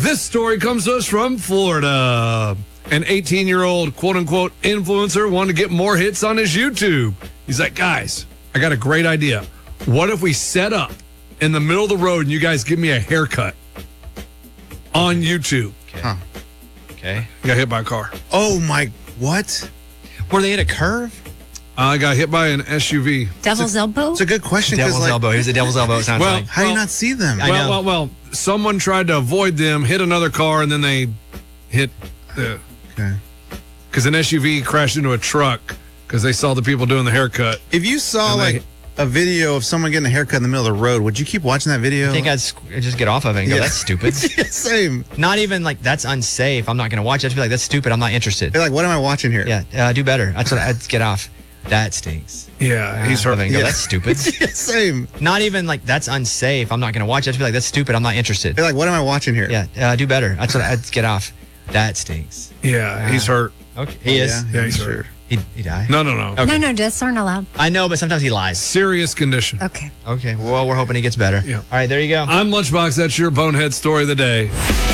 This story comes to us from Florida. An 18-year-old quote-unquote influencer wanted to get more hits on his YouTube. He's like, guys, I got a great idea. What if we set up in the middle of the road and you guys give me a haircut on YouTube? Okay. Huh. Okay. Got hit by a car. Oh, my, what? Were they at a curve? I got hit by an SUV. Devil's elbow? It's a good question. 'Cause, Devil's like, elbow. Here's the devil's elbow. It sounds Well, like. How do you not see them? I know. Well, someone tried to avoid them, hit another car, and then they hit the... Okay. Because an SUV crashed into a truck because they saw the people doing the haircut. If you saw, And like, a video of someone getting a haircut in the middle of the road, would you keep watching that video? I think I'd just get off of it and go, Yeah. that's stupid. Same. Not even like, that's unsafe. I'm not going to watch it. I'd be like, that's stupid. I'm not interested. They're like, what am I watching here? Yeah, do better. That's what I'd get off. That stinks. Yeah, he's Go, hurt. that's stupid. Same. Not even like, that's unsafe. I'm not going to watch it. I'd be like, that's stupid. I'm not interested. They're like, what am I watching here? Yeah, do better. That's what I'd get off. That stinks. Yeah, he's hurt. Okay, he is. Yeah, he's hurt. He died. No. Okay. No, deaths aren't allowed. I know, but sometimes he lies. Serious condition. Okay. Okay, well, we're hoping he gets better. Yeah. All right, there you go. I'm Lunchbox. That's your bonehead story of the day.